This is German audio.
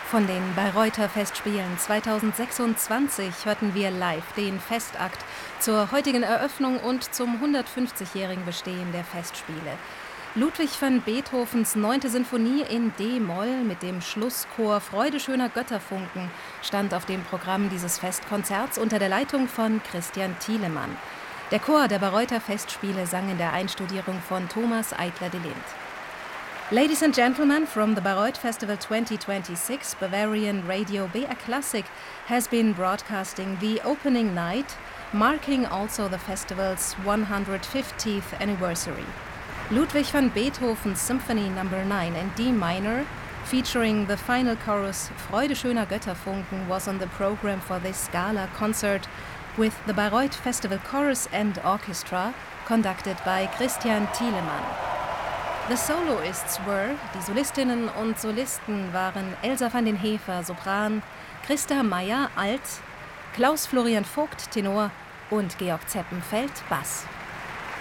Von den Bayreuther Festspielen 2026 hörten wir live den Festakt zur heutigen Eröffnung und zum 150-jährigen Bestehen der Festspiele. Ludwig van Beethovens 9. Sinfonie in D-Moll mit dem Schlusschor Freude schöner Götterfunken stand auf dem Programm dieses Festkonzerts unter der Leitung von Christian Thielemann. Der Chor der Bayreuther Festspiele sang in der Einstudierung von Thomas Eitler de Lind. Ladies and gentlemen, from the Bayreuth Festival 2026, Bavarian Radio BR Classic has been broadcasting the opening night, marking also the festival's 150th anniversary. Ludwig van Beethoven's Symphony No. 9 in D minor, featuring the final chorus Freude schöner Götterfunken, was on the program for this gala concert with the Bayreuth Festival Chorus and Orchestra, conducted by Christian Thielemann. The soloists were, die Solistinnen und Solisten waren Elsa van den Heever, Sopran, Christa Meyer, Alt, Klaus Florian Vogt, Tenor und Georg Zeppenfeld, Bass.